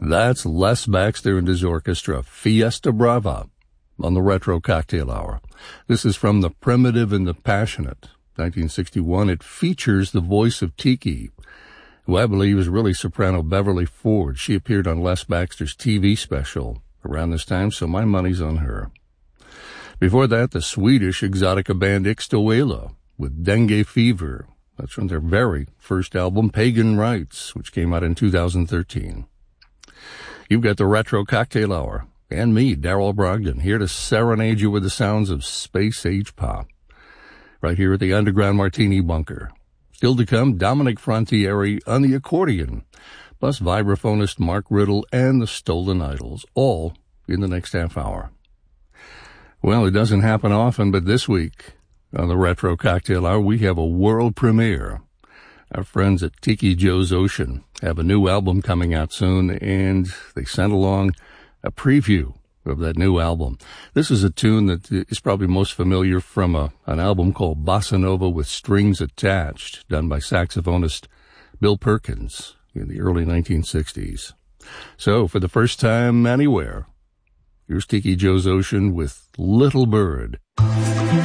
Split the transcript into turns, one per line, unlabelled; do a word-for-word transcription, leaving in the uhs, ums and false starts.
That's Les Baxter and his orchestra, Fiesta Brava, on the Retro Cocktail Hour. This is from The Primitive and the Passionate, nineteen sixty-one. It features the voice of Tiki, who I believe is really soprano Beverly Ford. She appeared on Les Baxter's T V special around this time, so my money's on her. Before that, the Swedish exotica band Ixtoela with Dengue Fever. That's from their very first album, Pagan Rites, which came out in two thousand thirteen. You've got the Retro Cocktail Hour, and me, Darryl Brogdon, here to serenade you with the sounds of space-age pop, right here at the Underground Martini Bunker. Still to come, Dominic Frontieri on the accordion, plus vibraphonist Mark Riddle and the Stolen Idols, all in the next half hour. Well, it doesn't happen often, but this week on the Retro Cocktail Hour, we have a world premiere. Our friends at Tiki Joe's Ocean have a new album coming out soon, and they sent along a preview of that new album. This is a tune that is probably most familiar from a, an album called Bossa Nova with Strings Attached, done by saxophonist Bill Perkins in the early nineteen sixties. So, for the first time anywhere, here's Tiki Joe's Ocean with Little Bird.